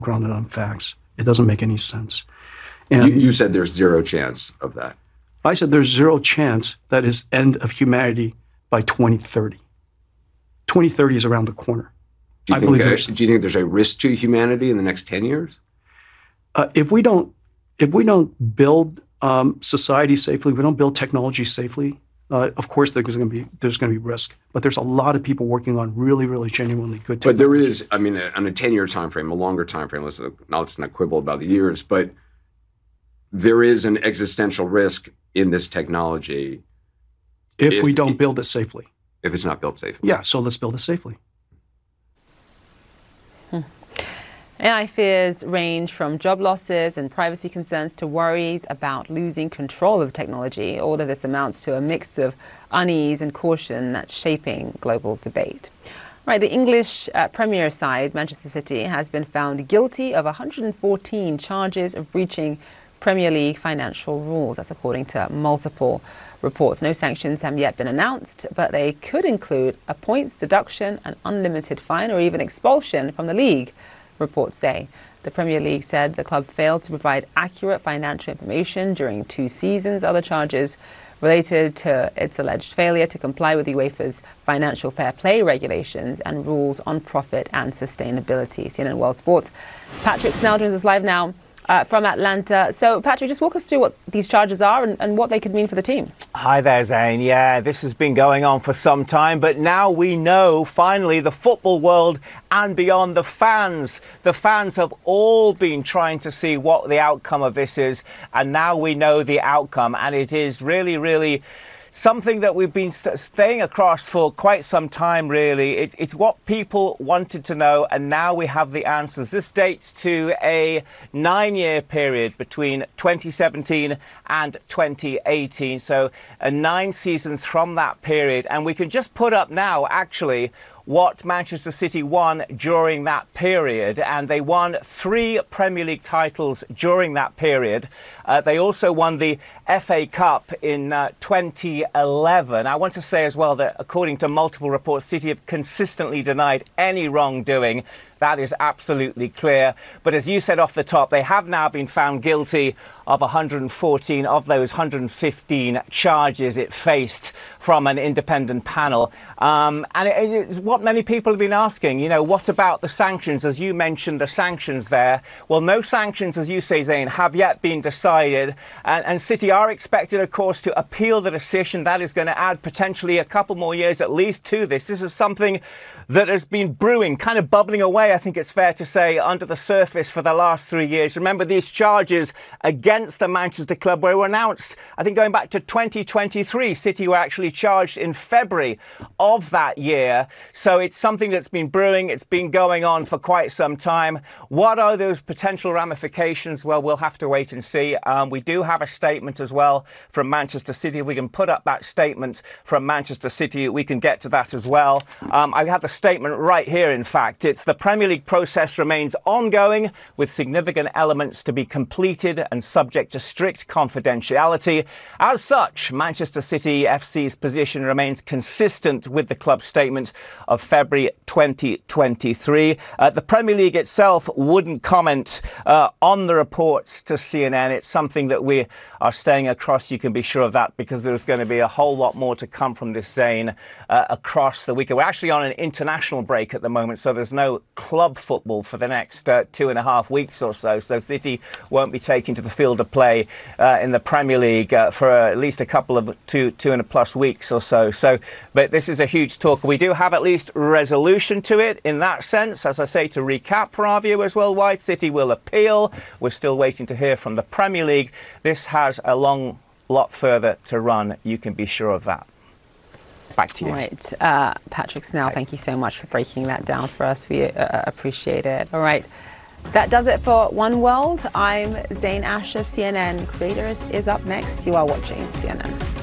grounded on facts. It doesn't make any sense. And you said there's zero chance of that. I said there's zero chance that is end of humanity by 2030. 2030 is around the corner. Do you think there's a risk to humanity in the next 10 years? If we don't build society safely, if we don't build technology safely, of course there's going to be risk. But there's a lot of people working on really, really genuinely good technology. But there is, I mean, on a 10-year time frame, a longer time frame. Let's not quibble about the years, but there is an existential risk in this technology if we don't build it safely. If it's not built safely. Yeah, so let's build it safely. AI fears range from job losses and privacy concerns to worries about losing control of technology. All of this amounts to a mix of unease and caution that's shaping global debate. Right, the English Premier side, Manchester City, has been found guilty of 114 charges of breaching Premier League financial rules. That's according to multiple reports. No sanctions have yet been announced, but they could include a points deduction, an unlimited fine, or even expulsion from the league, reports say. The Premier League said the club failed to provide accurate financial information during 2 seasons. Other charges related to its alleged failure to comply with UEFA's financial fair play regulations and rules on profit and sustainability. CNN World Sports. Patrick Snell joins us live now from Atlanta. So, Patrick, just walk us through what these charges are and what they could mean for the team. Hi there, Zain. Yeah, this has been going on for some time, but now we know, finally, the football world and beyond, the fans. The fans have all been trying to see what the outcome of this is, and now we know the outcome, and it is really, really something that we've been staying across for quite some time, really. It's what people wanted to know, and now we have the answers. This dates to a 9-year period between 2017 and 2018, so 9 seasons from that period. And we can just put up now, actually, what Manchester City won during that period, and they won 3 Premier League titles during that period. They also won the FA Cup in 2011. I want to say as well that according to multiple reports, City have consistently denied any wrongdoing. That is absolutely clear. But as you said off the top, they have now been found guilty of 114 of those 115 charges it faced from an independent panel. And it's what many people have been asking, you know, what about the sanctions? As you mentioned, the sanctions there. Well, no sanctions, as you say, Zain, have yet been decided. And City are expected, of course, to appeal the decision. That is going to add potentially a couple more years at least to this. This is something that has been brewing, kind of bubbling away, I think it's fair to say, under the surface for the last 3 years. Remember, these charges against the Manchester club were announced, I think, going back to 2023. City were actually charged in February of that year. So it's something that's been brewing. It's been going on for quite some time. What are those potential ramifications? Well, we'll have to wait and see. We do have a statement as well from Manchester City. If we can put up that statement from Manchester City, we can get to that as well. I have the statement right here, in fact. It's the Premier League process remains ongoing with significant elements to be completed and subject to strict confidentiality. As such, Manchester City FC's position remains consistent with the club's statement of February 2023. The Premier League itself wouldn't comment on the reports to CNN. It's something that we are staying across, you can be sure of that, because there's going to be a whole lot more to come from this, Zain, across the weekend. We're actually on an international break at the moment, so there's no club football for the next 2.5 weeks or so. So City won't be taken to the field of play in the Premier League for at least a couple of 2+ weeks or so. But this is a huge talk. We do have at least resolution to it in that sense. As I say, to recap for our viewers worldwide, City will appeal. We're still waiting to hear from the Premier League. This has a lot further to run. You can be sure of that. Back to you. All right. Patrick Snell, thank you so much for breaking that down for us. We appreciate it. All right. That does it for One World. I'm Zain Asher. CNN Creators is up next. You are watching CNN.